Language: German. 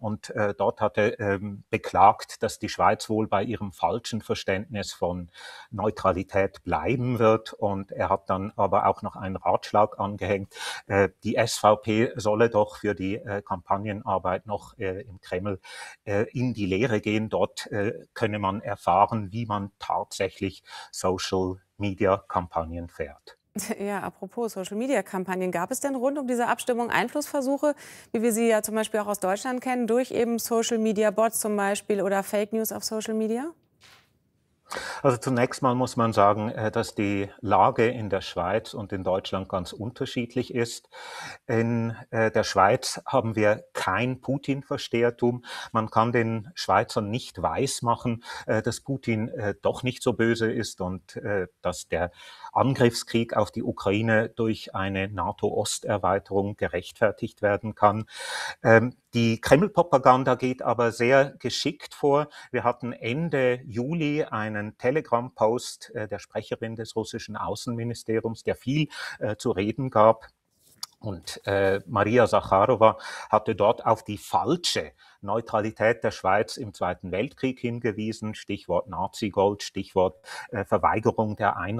Und dort hat er beklagt, dass die Schweiz wohl bei ihrem falschen Verständnis von Neutralität bleiben wird. Und er hat dann aber auch noch einen Ratschlag angehängt, die SVP solle doch für die Kampagnenarbeit noch im Kreml in die Lehre gehen. Dort könne man erfahren, wie man tatsächlich Social-Media-Kampagnen fährt. Ja, apropos Social-Media-Kampagnen, gab es denn rund um diese Abstimmung Einflussversuche, wie wir sie ja zum Beispiel auch aus Deutschland kennen, durch eben Social-Media-Bots zum Beispiel oder Fake News auf Social Media? Also zunächst mal muss man sagen, dass die Lage in der Schweiz und in Deutschland ganz unterschiedlich ist. In der Schweiz haben wir kein Putin-Verstehertum. Man kann den Schweizern nicht weismachen, dass Putin doch nicht so böse ist und dass der Angriffskrieg auf die Ukraine durch eine NATO-Osterweiterung gerechtfertigt werden kann. Die Kreml-Propaganda geht aber sehr geschickt vor. Wir hatten Ende Juli einen Telegram-Post der Sprecherin des russischen Außenministeriums, der viel zu reden gab. Und Maria Sacharowa hatte dort auf die falsche Neutralität der Schweiz im Zweiten Weltkrieg hingewiesen, Stichwort Nazi-Gold, Stichwort Verweigerung der